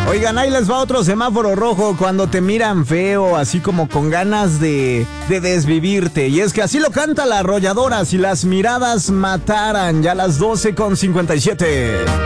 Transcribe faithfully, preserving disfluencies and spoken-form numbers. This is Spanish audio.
Oigan, ahí les va otro semáforo rojo cuando te miran feo, así como con ganas de, de desvivirte. Y es que así lo canta La Arrolladora, si las miradas mataran, ya a las doce con cincuenta y siete.